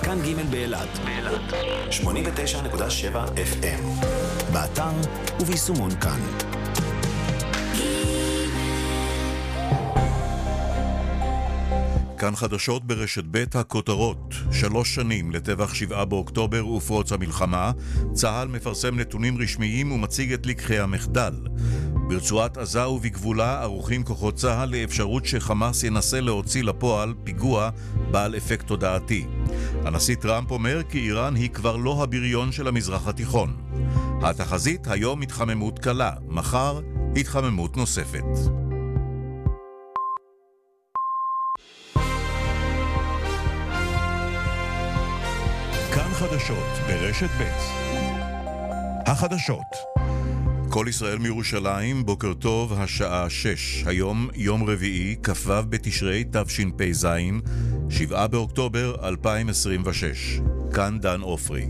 כאן ג' באילת 89.7 FM באתר וביישומון כאן. כאן חדשות ברשת ב' הכותרות. 3 שנים לטבח 7 באוקטובר ופרוץ המלחמה, צה"ל מפרסם נתונים רשמיים ומציג את לקחי המחדל. ברצועת עזה ובגבולה ערוכים כוחות צה"ל לאפשרות שחמאס ינסה להוציא לפועל פיגוע בעל אפקט תודעתי. הנשיא טראמפ אומר כי איראן היא כבר לא הבריון של המזרח התיכון. התחזית היום התחממות קלה, מחר התחממות נוספת. כאן חדשות ברשת ב' החדשות. כל ישראל מירושלים, בוקר טוב, השעה 6. היום יום רביעי, כ"ו בתשרי תשפ"ז, 7 באוקטובר 2026. כאן דן אופרי.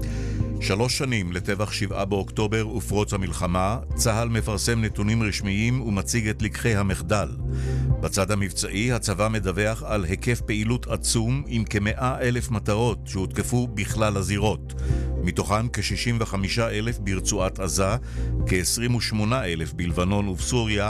3 שנים לטבח 7 באוקטובר ופרוץ המלחמה, צה"ל מפרסם נתונים רשמיים ומציג את לקחי המחדל. בצד המבצעי, הצבא מדווח על היקף פעילות עצום עם כ100,000 מטרות שהותקפו בכלל הזירות. מתוכן כ65,000 ברצועת עזה, כ28,000 בלבנון ובסוריה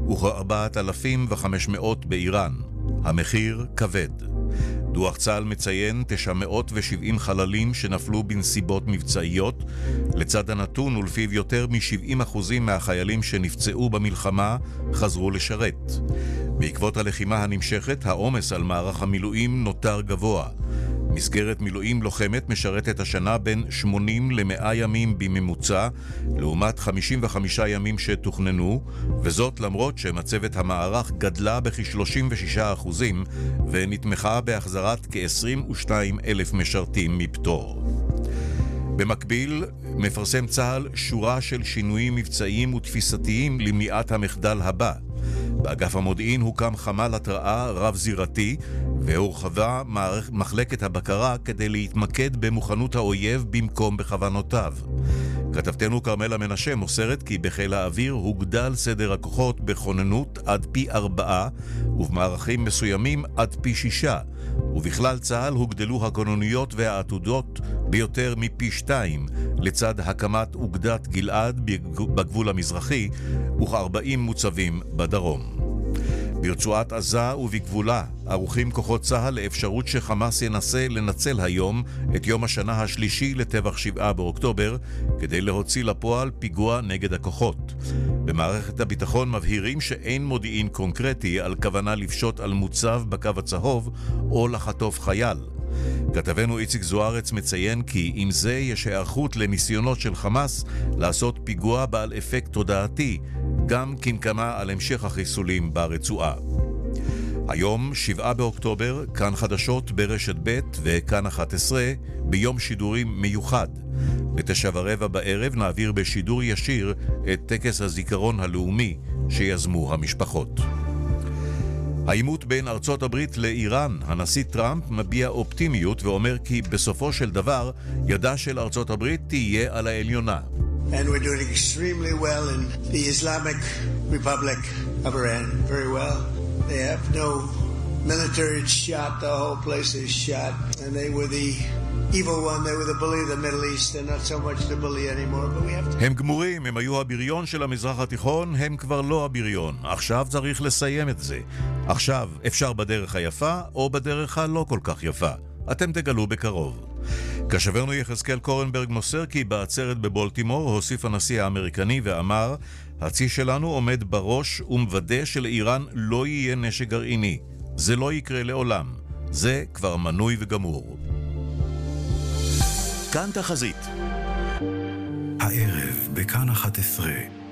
וכ4,500 באיראן. המחיר כבד. דוח צה"ל מציין 970 חללים שנפלו בנסיבות מבצעיות, לצד הנתון ולפיו יותר מ70% מהחיילים שנפצעו במלחמה חזרו לשרת. בעקבות הלחימה הנמשכת, העומס על מערך המילואים נותר גבוה. מסגרת מילואים לוחמת משרתת השנה בין 80 ל100 ימים בממוצע, לעומת 55 ימים שתוכננו, וזאת למרות שמצבת המערך גדלה בכ36% ונתמכה בהחזרת כ22,000 משרתים מפטור. במקביל, מפרסם צה"ל שורה של שינויים מבצעיים ותפיסתיים למניעת המחדל הבא. באגף המודיעין הוקם חמ"ל התראה רב-זירתי, והורחבה מחלקת הבקרה כדי להתמקד במוכנות האויב במקום בכוונותיו. כתבתנו כרמלה מנשה מוסרת כי בחיל האוויר הוגדל סדר הכוחות בכוננות עד פי 4 ובמערכים מסוימים עד פי 6, ובכלל צה"ל הוגדלו הכוננויות והעתודות ביותר מפי 2, לצד הקמת אוגדת גלעד בגבול המזרחי וכ40 מוצבים בדרום. ברצועת עזה ובגבולה ערוכים כוחות צה"ל לאפשרות שחמאס ינסה לנצל היום את יום השנה השלישי לטבח 7 באוקטובר כדי להוציא לפועל פיגוע נגד הכוחות. במערכת הביטחון מבהירים שאין מודיעין קונקרטי על כוונה לפשוט על מוצב בקו הצהוב או לחטוף חייל. כתבנו איציק זוארץ מציין כי עם זה יש הערכות לניסיונות של חמאס לעשות פיגוע בעל אפקט תודעתי, גם כנקמה על המשך החיסולים ברצועה. היום, 7 באוקטובר, כאן חדשות ברשת ב' וכאן 11, ביום שידורים מיוחד. ב9:15 בערב נעביר בשידור ישיר את טקס הזיכרון הלאומי שיזמו המשפחות. העימות בין ארצות הברית לאיראן, הנשיא טראמפ מביע אופטימיות ואומר כי בסופו של דבר ידה של ארצות הברית תהיה על העליונה. And we're doing extremely well in the Islamic Republic of Iran. Very well. They have no military. It's shot. The whole place is shot. And they were the evil one. They were the bully of the Middle East. They're not so much the bully anymore, but we have to... הם גמורים, הם היו הבריון של המזרח התיכון, הם כבר לא הבריון. עכשיו צריך לסיים את זה. עכשיו אפשר בדרך היפה או בדרך הלא כל כך יפה. אתם תגלו בקרוב. כשברנו יחזקאל קורנברג מוסר כי בעצרת בבולטימור הוסיף הנשיא האמריקני ואמר, הצי שלנו עומד בראש ומוודא שלאיראן לא יהיה נשק גרעיני. זה לא יקרה לעולם. זה כבר מנוי וגמור. כאן תחזית. הערב בכאן 11